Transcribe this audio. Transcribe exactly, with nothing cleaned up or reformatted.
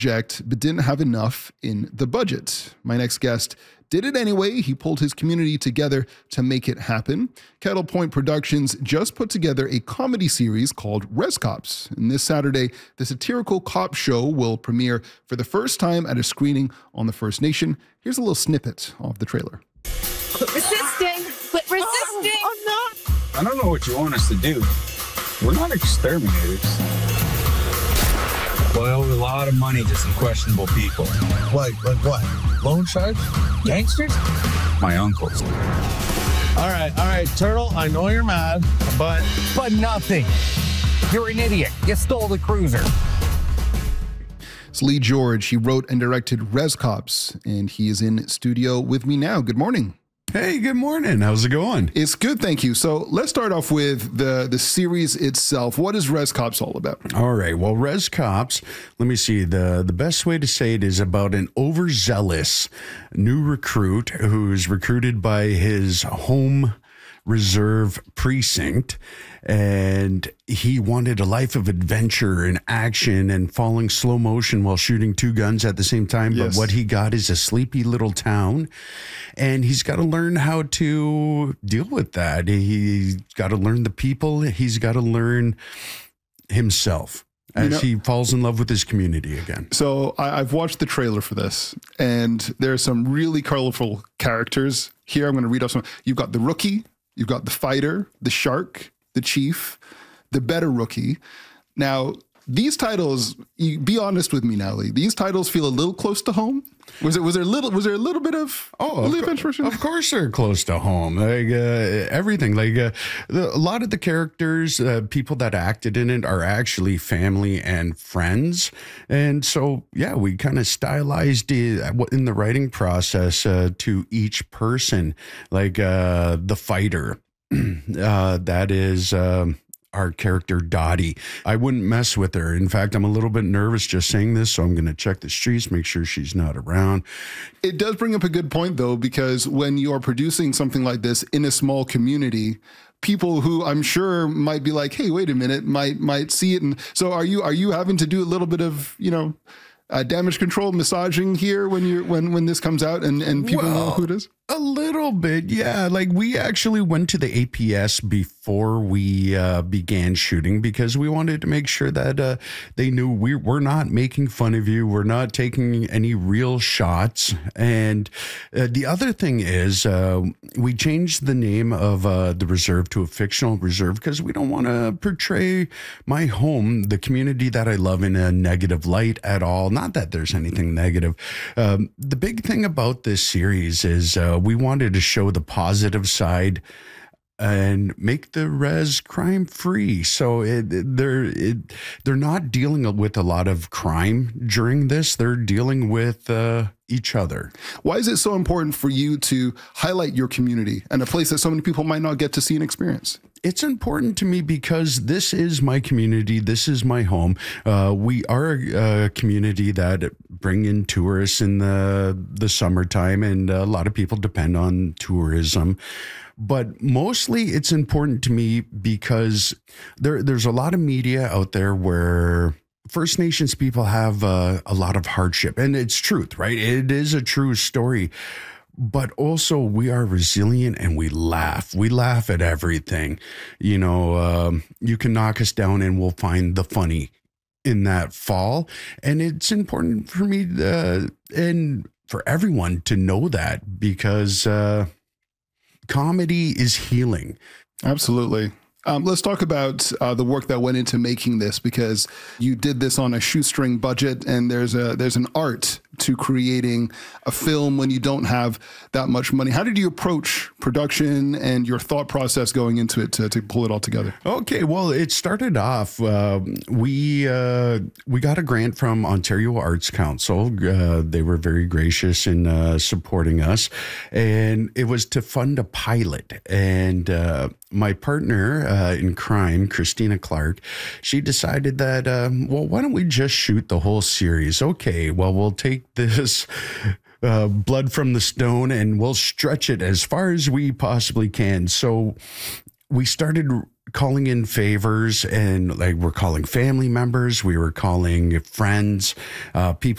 project, but didn't have enough in the budget. My next guest did it anyway. He pulled his community together to make it happen. Kettle Point Productions just put together a comedy series called Res Cops. And this Saturday, the satirical cop show will premiere for the first time at a screening on the First Nation. Here's a little snippet of the trailer. Quit resisting! Quit resisting! Oh, oh no! I don't know what you want us to do. We're not exterminators. Well, I owe a lot of money to some questionable people. Like, like what? Loan sharks? Gangsters? My uncles. All right, all right, Turtle, I know you're mad, but... But nothing. You're an idiot. You stole the cruiser. It's Lee George. He wrote and directed Res Cops, and he is in studio with me now. Good morning. Hey, good morning. How's it going? It's good, thank you. So let's start off with the, the series itself. What is Res Cops all about? All right. Well, Res Cops, let me see. The, the best way to say it is about an overzealous new recruit who's recruited by his home reserve precinct, and he wanted a life of adventure and action and falling slow motion while shooting two guns at the same time. Yes. But what he got is a sleepy little town, and he's got to learn how to deal with that. He's got to learn the people. He's got to learn himself as You know, he falls in love with his community again. So I, I've watched the trailer for this, and there are some really colorful characters here. I'm going to read off some. You've got the rookie, you've got the fighter, the shark, the chief, the better rookie. Now, these titles, you, be honest with me now, Lee. These titles feel a little close to home. Was it? Was there a little? Was there a little bit of? Oh, of, of, co- of course they're close to home. Like uh, everything. Like uh, the, a lot of the characters, uh, people that acted in it, are actually family and friends. And so, yeah, we kind of stylized it in the writing process uh, to each person. Like uh, the fighter, uh, that is. Um, our character Dottie. I wouldn't mess with her. In fact, I'm a little bit nervous just saying this, so I'm going to check the streets, make sure she's not around. It does bring up a good point, though, because when you are producing something like this in a small community, people who I'm sure might be like, "Hey, wait a minute," might might see it. And so, are you are you having to do a little bit of you know uh, damage control massaging here when you when when this comes out and and people Well, know who it is? A little bit, yeah. Like we actually went to the A P S before we uh, began shooting because we wanted to make sure that uh, they knew we, we're not making fun of you. We're not taking any real shots. And uh, the other thing is uh, we changed the name of uh, the reserve to a fictional reserve because we don't want to portray my home, the community that I love, in a negative light at all. Not that there's anything negative. Um, the big thing about this series is uh, we wanted to show the positive side and make the res crime free. So it, they're it, they're not dealing with a lot of crime during this. They're dealing with uh, each other. Why is it so important for you to highlight your community and a place that so many people might not get to see and experience? It's important to me because this is my community. This is my home. Uh, we are a, a community that bring in tourists in the the summertime, and a lot of people depend on tourism. But mostly it's important to me because there there's a lot of media out there where First Nations people have uh, a lot of hardship, and it's truth, right? It is a true story. But also we are resilient and we laugh. We laugh at everything. You know, um, you can knock us down and we'll find the funny in that fall. And it's important for me uh, and for everyone to know that because uh, comedy is healing. Absolutely. Um, let's talk about uh, the work that went into making this, because you did this on a shoestring budget, and there's a there's an art to creating a film when you don't have that much money. How did you approach production and your thought process going into it to, to pull it all together? Okay, well, it started off, uh, we uh, we got a grant from Ontario Arts Council. Uh, they were very gracious in uh, supporting us, and it was to fund a pilot. And uh, my partner uh, in crime, Christina Clark, she decided that, um, well, why don't we just shoot the whole series? Okay, well, we'll take this uh, blood from the stone and we'll stretch it as far as we possibly can. So we started calling in favors, and like we're calling family members, we were calling friends, uh, people